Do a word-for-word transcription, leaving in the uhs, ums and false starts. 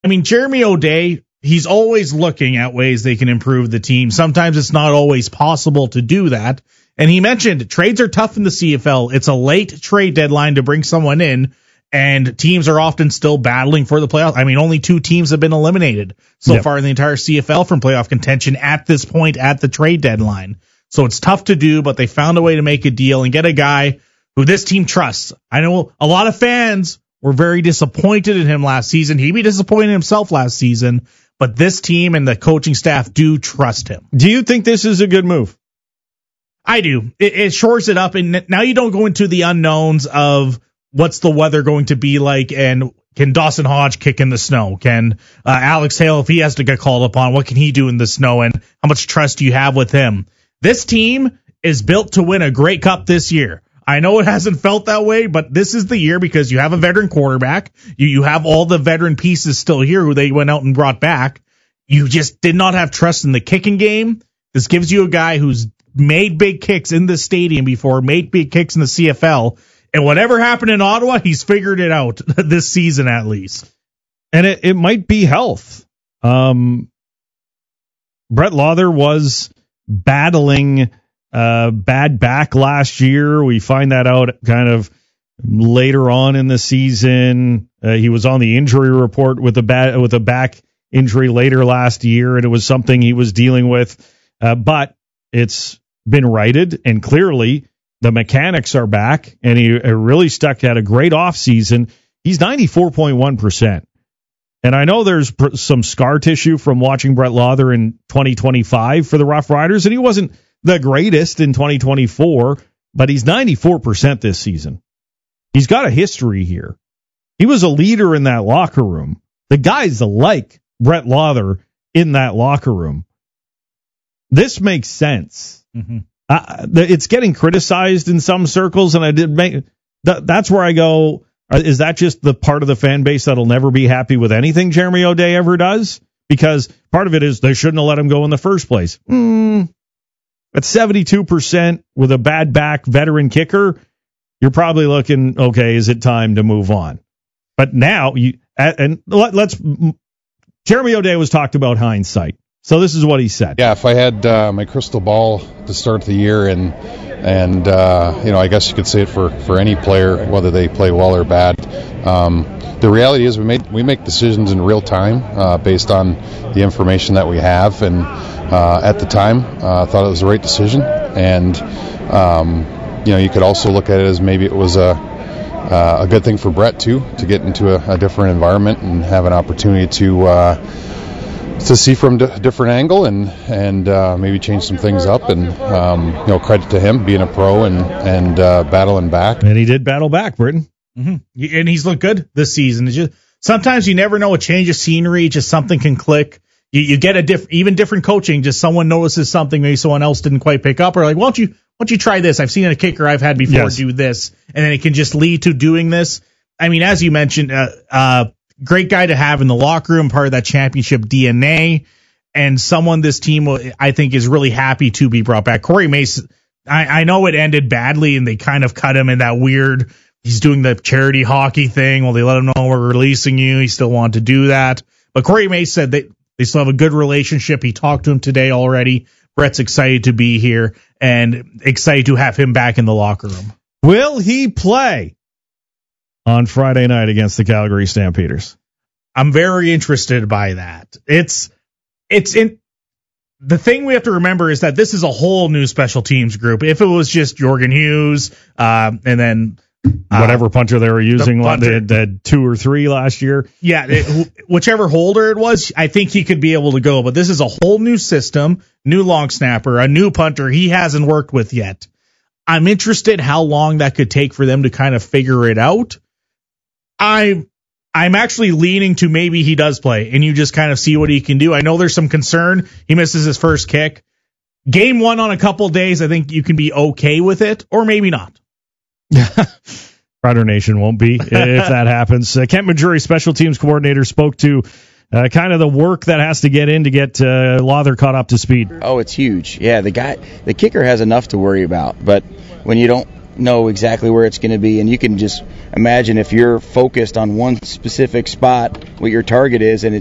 I mean, Jeremy O'Day, he's always looking at ways they can improve the team. Sometimes it's not always possible to do that. And he mentioned trades are tough in the C F L. It's a late trade deadline to bring someone in, and teams are often still battling for the playoffs. I mean, only two teams have been eliminated so yep. far in the entire C F L from playoff contention at this point at the trade deadline. So it's tough to do, but they found a way to make a deal and get a guy who this team trusts. I know a lot of fans were very disappointed in him last season. He'd be disappointed in himself last season, but this team and the coaching staff do trust him. Do you think this is a good move? I do. It, it shores it up, and now you don't go into the unknowns of what's the weather going to be like, and can Dawson Hodge kick in the snow? Can uh, Alex Hale, if he has to get called upon, what can he do in the snow, and how much trust do you have with him? This team is built to win a Grey Cup this year. I know it hasn't felt that way, but this is the year because you have a veteran quarterback. You, you have all the veteran pieces still here who they went out and brought back. You just did not have trust in the kicking game. This gives you a guy who's made big kicks in the stadium before, made big kicks in the C F L. And whatever happened in Ottawa, he's figured it out this season at least. And it, it might be health. Um, Brett Lauther was battling uh, bad back last year. We find that out kind of later on in the season. Uh, he was on the injury report with a bad, with a back injury later last year, and it was something he was dealing with. Uh, but it's been righted, and clearly the mechanics are back, and he really stuck, had a great offseason. He's ninety-four point one percent. And I know there's pr- some scar tissue from watching Brett Lauther in twenty twenty-five for the Rough Riders, and he wasn't the greatest in twenty twenty-four, but he's ninety-four percent this season. He's got a history here. He was a leader in that locker room. The guys like Brett Lauther in that locker room. This makes sense. Mm-hmm. Uh, it's getting criticized in some circles, and I did make th- that's where I go. Is that just the part of the fan base that'll never be happy with anything Jeremy O'Day ever does? Because part of it is they shouldn't have let him go in the first place. Mm, at seventy-two percent with a bad back veteran kicker, you're probably looking, okay, is it time to move on? But now, you and let, let's Jeremy O'Day was talked about hindsight. So this is what he said. Yeah, if I had uh, my crystal ball to start the year, and and uh, you know, I guess you could say it for, for any player, whether they play well or bad. Um, the reality is we make we make decisions in real time uh, based on the information that we have, and uh, at the time, uh, I thought it was the right decision. And um, you know, you could also look at it as maybe it was a uh, a good thing for Brett too, to get into a, a different environment and have an opportunity to. Uh, to see from a different angle and and uh, maybe change some things up, and um, you know, credit to him being a pro and and uh, battling back. And he did battle back, Britton. Mm-hmm. And he's looked good this season. It's just sometimes you never know, a change of scenery, just something can click. You, you get a diff, even different coaching. Just someone notices something maybe someone else didn't quite pick up, or like, why don't you why don't you try this? I've seen a kicker I've had before yes. do this, and then it can just lead to doing this. I mean, as you mentioned, uh, uh, great guy to have in the locker room, part of that championship D N A, and someone this team, I think, is really happy to be brought back. Corey Mace, I, I know it ended badly, and they kind of cut him in that weird, he's doing the charity hockey thing. Well, they let him know we're releasing you. He still wanted to do that. But Corey Mace said they, they still have a good relationship. He talked to him today already. Brett's excited to be here and excited to have him back in the locker room. Will he play on Friday night against the Calgary Stampeders? I'm very interested by that. It's, it's in the thing we have to remember is that this is a whole new special teams group. If it was just Jorgen Hughes, uh, and then uh, whatever punter they were using, the punter, they, had, they had two or three last year. Yeah. It, whichever holder it was, I think he could be able to go, but this is a whole new system, new long snapper, a new punter he hasn't worked with yet. I'm interested how long that could take for them to kind of figure it out. I, I'm actually leaning to maybe he does play, and you just kind of see what he can do. I know there's some concern. He misses his first kick. Game one on a couple days, I think you can be okay with it, or maybe not. Rider Nation won't be if that happens. Uh, Kent Majuri, special teams coordinator, spoke to uh, kind of the work that has to get in to get uh, Lauther caught up to speed. Oh, it's huge. Yeah, the guy, the kicker has enough to worry about, but when you don't know exactly where it's going to be, and you can just imagine if you're focused on one specific spot, what your target is, and it,